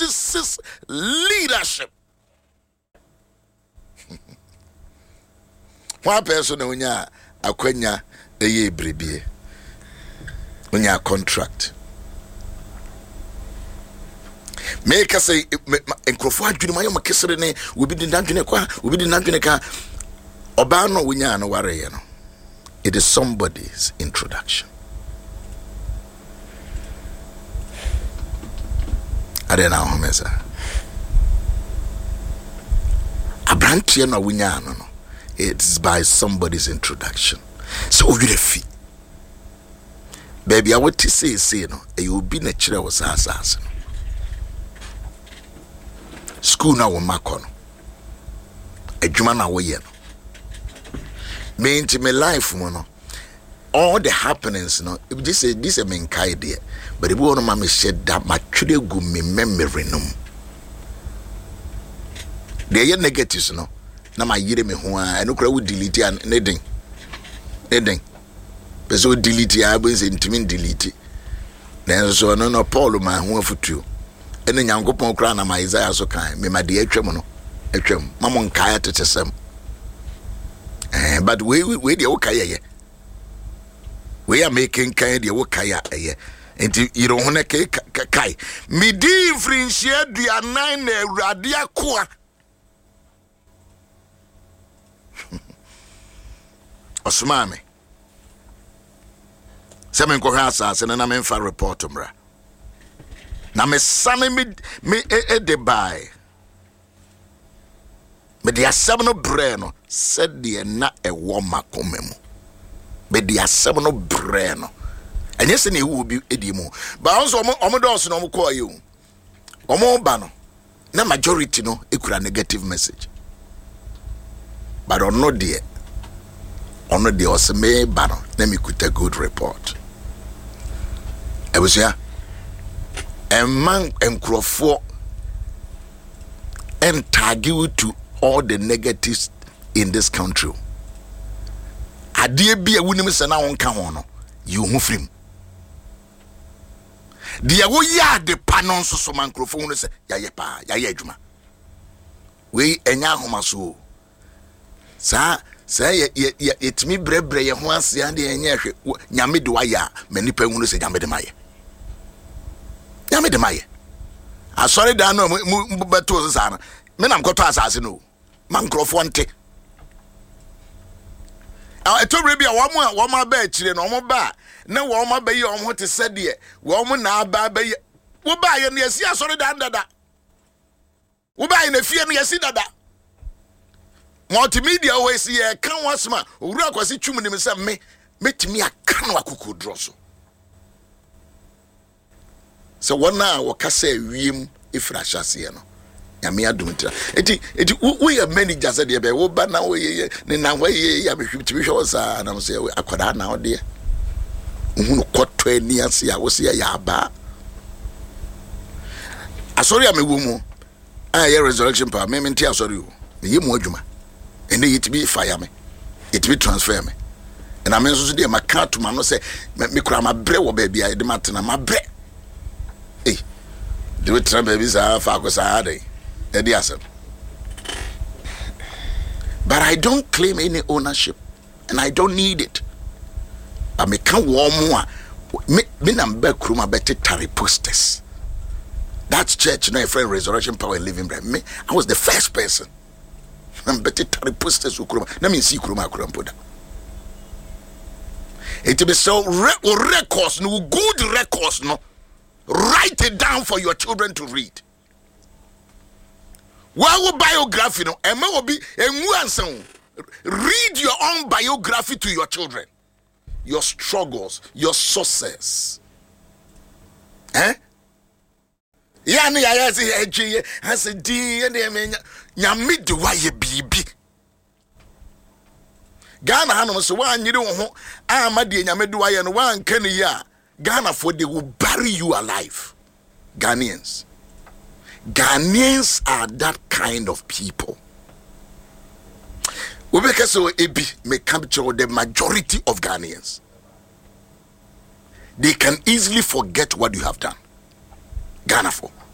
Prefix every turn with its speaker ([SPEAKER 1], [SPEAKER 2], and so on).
[SPEAKER 1] narcissist leadership. One person unya akwenya eye bribie. Unya contract. Make us say enkrofo adwene mayo makesere ne obi di nadwene kwa obi di nadwene ka oba no unya no wareye no. It is somebody's introduction. I don't know how many. Abrantie no unya no. It's by somebody's introduction. So you the fee. Baby, I want to say no. You will be natural was assassin. School now will mark on. A German away. Me into my life, mono. All the happenings, no. If this is a main idea, but if one of my said that my children go me memory no. They are negatives, no. Na my yire me ho a no kura wo delete an neding person delete ya bo se ntimi delete na so no Paul ma ho afutuo ene nyankopon kura na ma Isaiah so kan me ma de atwam no atwam mamo nkaa tetesem but we de wo kaya ye we are making kind de wo kaya ye enti yiro ho na kai me di frinchia duanan na awurade akoa Osmame Semen ko hasa se na me fa report mra na me sane me de bai me de asem no bre no said de na e wo makomemu me de asem no bre no enye se na ewu obi edi mu ba onso omo dos no omo ko ayu omo ba no na majority no ekura negative message but on no there ono de oseme bano na me kuta good report ebusia man enkrofo and tag you to all the negatives in this country ade bia wunim se na wonka ho no you hu frim dia wo ya de panon so man enkrofo hu se ya ye pa ya ye adwuma we enya ahomaso sa say it me brebre ye ho ase ande enye hwe nyame de waya manipa hunu se nyame de maye asori da no mu beto so na me nam koto asase no mankrofo nte eto brebi a wo ma ba akire no mo ba na wo ma ba yi o mo te sede wo mo na ba ba wo ba ye ne yesi asori da ndada wo ba ye na fie ne yesi dada multimedia we see e kan wasma owura kwasi twum nim se me metimi aka no akoko droso so wona wo kasa wiem ifra hyase no nyame adum tira eti we are managers de be wo ba na we ne na we ya behwitimi hwe sa na so akwada na ode uhunu kotto ani ase a wo se ya ba asori amewo mu a ye resurrection power me menti asori o ye mu adwuma and it be fire me, it be transfer me. And I mean, so dear, my car to man say, me cry my bread, baby, I demand my bread. Hey, do it, babies are focus, are they? But I don't claim any ownership, and I don't need it. I me can't warm more. Me nam back room, I better tarry posters. That's church, no friend, resurrection power, living bread. Me, I was the first person. I'm better to post this ukruma. Let me see kruma kurampoda. It be so records, no good records, no. Write it down for your children to read. What biography, no? Emma will be read your own biography to your children. Your struggles, your success. Yani ya say eje has di and nyame de waye bibi Ghana hanom so wan nyire wo ho amade nyame de waye no wan kan ya Ghana for they will bury you alive. Ghanaians are that kind of people. We make so ebi me capture the majority of Ghanaians. They can easily forget what you have done. Ghana for